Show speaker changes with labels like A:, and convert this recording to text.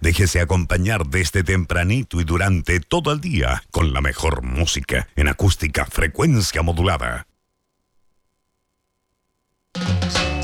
A: Déjese acompañar desde tempranito y durante todo el día con la mejor música en acústica frecuencia modulada.